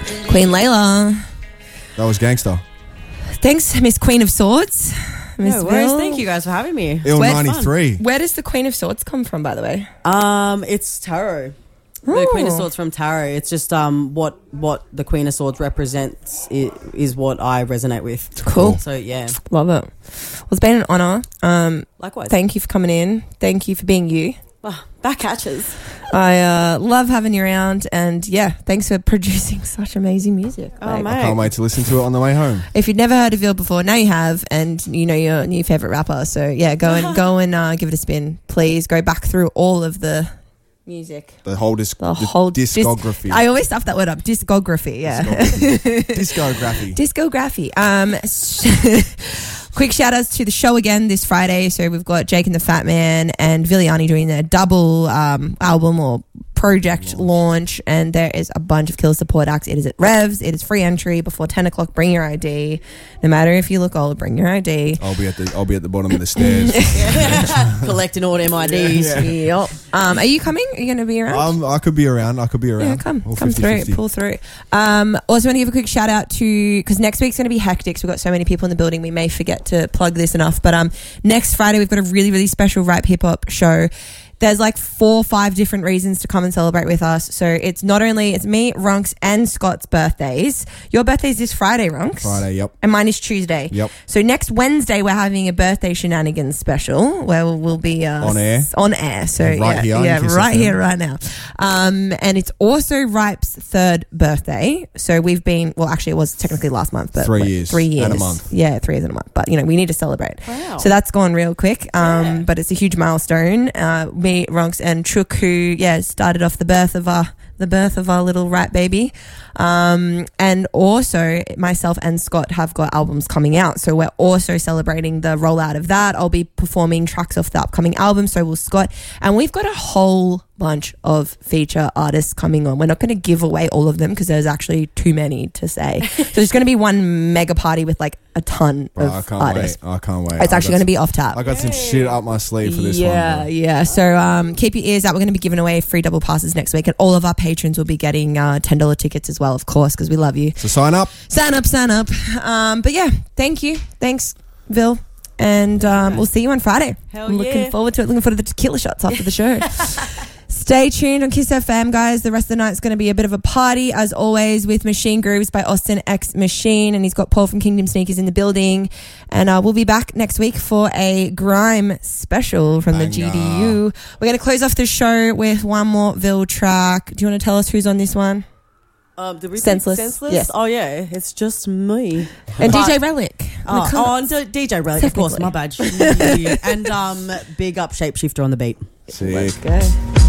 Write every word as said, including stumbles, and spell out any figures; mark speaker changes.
Speaker 1: Queen Layla.
Speaker 2: That was gangster.
Speaker 1: Thanks, Miss Queen of Swords. Miss
Speaker 3: No worries.
Speaker 1: Vil.
Speaker 3: Thank you guys for having me.
Speaker 2: Il
Speaker 1: Where-
Speaker 2: ninety-three.
Speaker 1: Where does the Queen of Swords come from, by the way?
Speaker 3: Um, it's tarot. The
Speaker 1: Ooh.
Speaker 3: Queen of Swords from tarot. It's just um what what the Queen of Swords represents is, is what I resonate with.
Speaker 1: Cool.
Speaker 3: So yeah,
Speaker 1: Love it. Well, it's been an honour. Um,
Speaker 3: likewise.
Speaker 1: thank you for coming in. Thank you for being you.
Speaker 3: Oh, back catches.
Speaker 1: I uh, love having you around, and yeah, thanks for producing such amazing music.
Speaker 3: Oh,
Speaker 1: Like,
Speaker 3: mate.
Speaker 2: I can't wait to listen to it on the way home.
Speaker 1: if you'd never heard of Vil before, now you have, and you know your new favorite rapper. So yeah, go and go and uh, give it a spin, please. Go back through all of the music,
Speaker 2: The whole, disc-
Speaker 1: the
Speaker 2: the
Speaker 1: whole dis-
Speaker 2: discography.
Speaker 1: I always stuff that word up. Discography, yeah.
Speaker 2: Discography.
Speaker 1: Discography. Um, quick shout outs to the show again this Friday. So we've got Jake and the Fat Man and Viliani doing their double um, album or project launch, and there is a bunch of killer support acts. It is at Revs. It is free entry before ten o'clock. Bring your I D. No matter if you look old, bring your I D.
Speaker 2: I'll be at the I'll be at the bottom of the stairs.
Speaker 3: Collecting all them I Ds.
Speaker 2: Yeah.
Speaker 1: Yep. Um, are you coming? Are you going to be around?
Speaker 2: um, I could be around. I could be around.
Speaker 1: Yeah, come,
Speaker 2: All
Speaker 1: come
Speaker 2: fifty
Speaker 1: through,
Speaker 2: fifty.
Speaker 1: pull through. Um, also want to give a quick shout out to, because next week's going to be hectic. So we've got so many people in the building, we may forget to plug this enough. But um, next Friday we've got a really, really special rap hip hop show. There's like four or five different reasons to come and celebrate with us. So it's not only, it's me, Ronks, and Scott's birthdays. Your birthday's this Friday, Ronks.
Speaker 2: Friday, yep.
Speaker 1: And mine is Tuesday.
Speaker 2: Yep.
Speaker 1: So next Wednesday we're having a birthday shenanigans special where we'll, we'll be uh,
Speaker 2: On air.
Speaker 1: s- On air. So
Speaker 2: Right
Speaker 1: yeah,
Speaker 2: here on
Speaker 1: yeah,
Speaker 2: Kiss
Speaker 1: right
Speaker 2: F M.
Speaker 1: here, right now. Um, and it's also Ripe's third birthday. So we've been, well, actually it was technically last month, but
Speaker 2: Three
Speaker 1: like,
Speaker 2: years
Speaker 1: three years
Speaker 2: and a month.
Speaker 1: Yeah, three years and a month. But you know, we need to celebrate.
Speaker 3: Wow.
Speaker 1: So that's gone real quick. Um,
Speaker 3: Yeah.
Speaker 1: but it's a huge milestone. Uh, me, Ronks, and Chook, who yeah started off the birth of our the birth of our little rat baby. Um, and also myself and Scott have got albums coming out. So we're also celebrating the rollout of that. I'll be performing tracks off the upcoming album. So will Scott. And we've got a whole bunch of feature artists coming on. We're not going to give away all of them because there's actually too many to say. So there's going to be one mega party with like a ton
Speaker 2: Bro,
Speaker 1: of
Speaker 2: I can't
Speaker 1: artists.
Speaker 2: wait. I can't wait.
Speaker 1: It's
Speaker 2: I
Speaker 1: actually
Speaker 2: got
Speaker 1: going to be off tap.
Speaker 2: some- I got some shit up my sleeve for this
Speaker 1: yeah,
Speaker 2: one. Bro.
Speaker 1: yeah. So um, keep your ears out. We're going to be giving away free double passes next week, and all of our patrons will be getting uh, ten dollars tickets as well, of course, because we love you.
Speaker 2: So sign up.
Speaker 1: Sign up, sign up. Um, but yeah, thank you. Thanks, Vil. And um, we'll see you on Friday.
Speaker 3: Hell
Speaker 1: I'm looking
Speaker 3: yeah.
Speaker 1: forward to it. Looking forward to the tequila shots after the show. Stay tuned on Kiss F M, guys. The rest of the night's going to be a bit of a party, as always, with Machine Grooves by Austin X Machine. And he's got Paul from Kingdom Sneakers in the building. And uh, we'll be back next week for a grime special from the G D U. We're going to close off the show with one more Vil track. Do you want to tell us who's on this one?
Speaker 3: Um, did we pick
Speaker 1: Senseless.
Speaker 3: Senseless?
Speaker 1: Yes.
Speaker 3: Oh yeah, it's just me.
Speaker 1: And
Speaker 3: But-
Speaker 1: D J Relic.
Speaker 3: Oh, oh and D- D J Relic, of course,
Speaker 1: Technically.
Speaker 3: my bad. and um, big up Shapeshifter on the beat.
Speaker 2: Sick.
Speaker 1: Let's go.